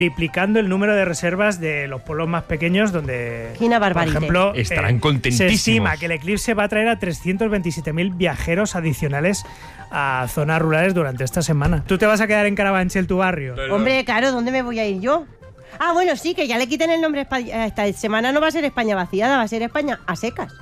triplicando el número de reservas de los pueblos más pequeños donde, por ejemplo, estarán contentísimos. Se estima que el eclipse va a traer a 327.000 viajeros adicionales a zonas rurales durante esta semana. ¿Tú te vas a quedar en Carabanchel, tu barrio? Hombre, claro, ¿dónde me voy a ir yo? Ah, bueno, sí, que ya le quiten el nombre. Esta semana no va a ser España vaciada, va a ser España a secas.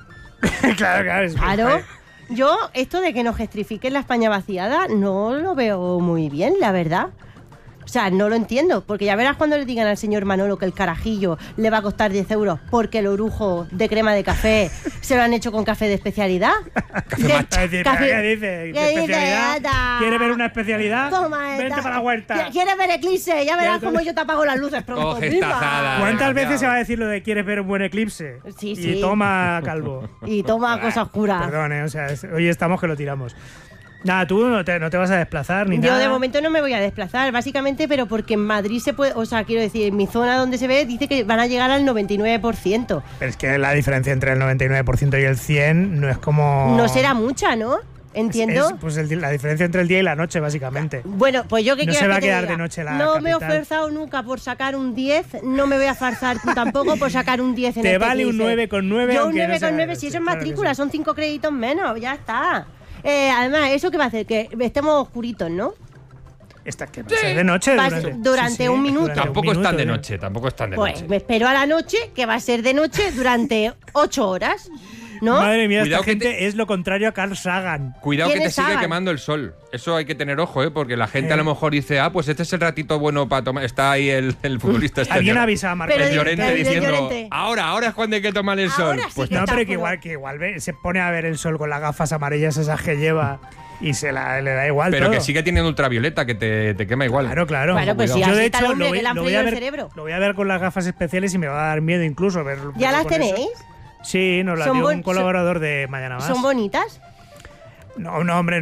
Claro. Yo, esto de que nos gentrifiquen la España vaciada, no lo veo muy bien, la verdad. O sea, no lo entiendo, porque ya verás cuando le digan al señor Manolo que el carajillo le va a costar 10 euros porque el orujo de crema de café se lo han hecho con café de especialidad. ¿Qué dice? ¿Qué especialidad? ¿Quieres ver una especialidad? Toma, vente para la huerta. ¿Quieres ver eclipse? Ya verás cómo yo te apago las luces pronto. ¿Cuántas veces se va a decir lo de quieres ver un buen eclipse? Sí. Y toma calvo. Y toma cosa oscura. Perdón, o sea, hoy estamos que lo tiramos. Nada, tú no te vas a desplazar ni nada. Yo de momento no me voy a desplazar, básicamente, pero porque en Madrid se puede, o sea, quiero decir, en mi zona donde se ve, dice que van a llegar al 99%. Pero es que la diferencia entre el 99% y el 100% no es como... No será mucha, ¿no? Entiendo. Pues la diferencia entre el día y la noche, básicamente. Bueno, pues yo que no se va a quedar de noche la No capital. me he esforzado nunca por sacar un 10, no me voy a esforzar tampoco por sacar un 10 en Te este vale quiz. un 9,9. Yo un 9,9, si eso es matrícula, son 5 créditos menos, ya está. Además, ¿eso qué va a hacer? Que estemos oscuritos, ¿no? Esta que va a ser de noche durante un minuto. Tampoco están de noche, Pues me espero a la noche, que va a ser de noche durante 8 horas. ¿No? Madre mía, esta gente es lo contrario a Carl Sagan. Cuidado que te sigue quemando el sol. Eso hay que tener ojo, porque la gente a lo mejor dice, pues este es el ratito bueno para tomar. Está ahí el futbolista este. Alguien avisa a Marcos Llorente diciendo, ahora es cuando hay que tomar el sol. Pues no, pero que igual se pone a ver el sol con las gafas amarillas esas que lleva y le da igual. Pero todo. que sigue teniendo ultravioleta, que te quema igual. Claro. Bueno, pues si yo de hecho hecho lo voy a ver con las gafas especiales y me va a dar miedo incluso verlo. ¿Ya las tenéis? Eso. Sí, nos la dio un colaborador de Mañana Más. ¿Son bonitas? No, hombre,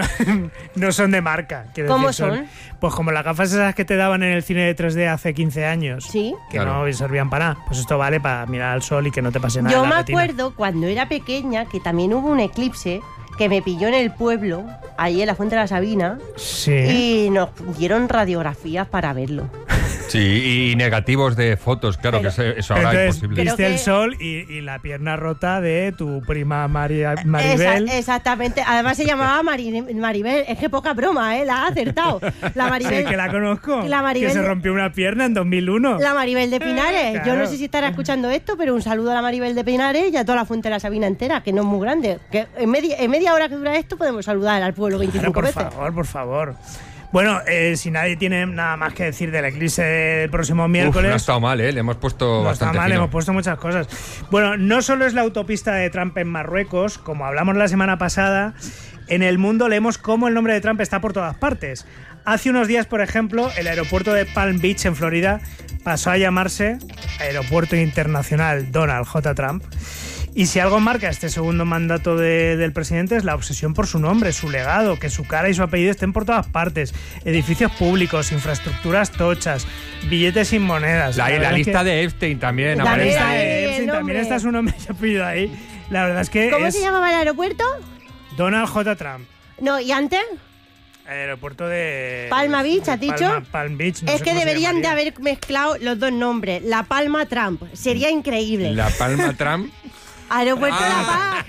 no son de marca. ¿Cómo son? Pues como las gafas esas que te daban en el cine de 3D hace 15 años. Sí. Que no servían para nada. Pues esto vale para mirar al sol y que no te pase nada. Yo me acuerdo cuando era pequeña que también hubo un eclipse que me pilló en el pueblo, ahí en la Fuente de la Sabina. Sí. Y nos dieron radiografías para verlo. Sí, y negativos de fotos, claro, que eso ahora es imposible. Viste el sol y la pierna rota de tu prima Maribel. Exactamente. Además se llamaba Maribel. Es que poca broma, la ha acertado. La Maribel. Sí, que la conozco. La Maribel, que se rompió una pierna en 2001. La Maribel de Pinares. Claro. Yo no sé si estará escuchando esto, pero un saludo a la Maribel de Pinares y a toda la Fuente de la Sabina entera, que no es muy grande. Que en media hora que dura esto podemos saludar al pueblo 25 veces. Por favor. Bueno, si nadie tiene nada más que decir del eclipse del próximo miércoles... no ha estado mal, le hemos puesto bastante fino. Le hemos puesto muchas cosas. Bueno, no solo es la autopista de Trump en Marruecos, como hablamos la semana pasada, en el mundo leemos cómo el nombre de Trump está por todas partes. Hace unos días, por ejemplo, el aeropuerto de Palm Beach, en Florida, pasó a llamarse Aeropuerto Internacional Donald J. Trump. Y si algo marca este segundo mandato del presidente es la obsesión por su nombre, su legado, que su cara y su apellido estén por todas partes. Edificios públicos, infraestructuras tochas, billetes sin monedas. La lista de Epstein también aparece. La lista de Epstein también está su nombre y apellido ahí. La verdad es que ¿Cómo se llamaba el aeropuerto? Donald J. Trump. No, ¿y antes? Aeropuerto de... Palma Beach, ¿has dicho? Palm Beach. Es que deberían de haber mezclado los dos nombres. La Palma Trump. Sería increíble. La Palma Trump. Aeropuerto de La Paz.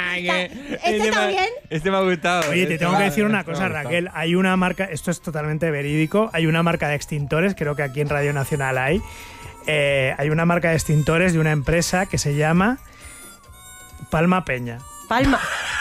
¿Este también? Este me ha gustado. Oye, te tengo que decir una cosa, Raquel. Hay una marca, esto es totalmente verídico, hay una marca de extintores, creo que aquí en Radio Nacional hay una marca de extintores de una empresa que se llama Palma Peña. Palma.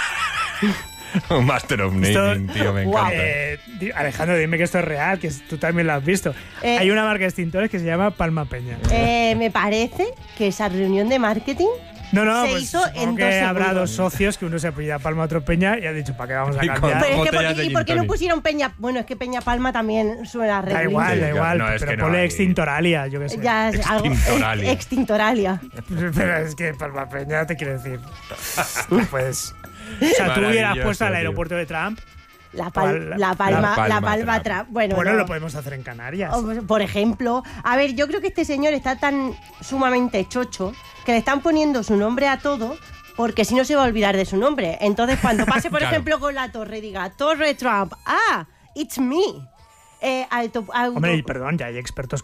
Master of Naming, tío, me encanta. Alejandro, dime que esto es real, que tú también lo has visto. Hay una marca de extintores que se llama Palma Peña. Me parece que esa reunión de marketing se pues hizo en 2 que segundos. Habrá dos socios que uno se apellida Palma, otro Peña, y ha dicho, ¿para qué vamos a cambiar? Pero es que ¿y por qué no pusieron Peña? Bueno, es que Peña Palma también suena re. Da igual, no, pero ponle Extintoralia, yo qué sé. Ya es algo. Extintoralia. Pero es que Palma Peña te quiere decir. Pues. O sea, tú hubieras puesto al aeropuerto de Trump. La Palma Trump. Bueno, lo podemos hacer en Canarias. Por ejemplo. A ver, yo creo que este señor está tan sumamente chocho que le están poniendo su nombre a todo, porque si no se va a olvidar de su nombre. Entonces, cuando pase, por ejemplo, con la torre, diga, Torre Trump, it's me. Hombre, y perdón, ya hay expertos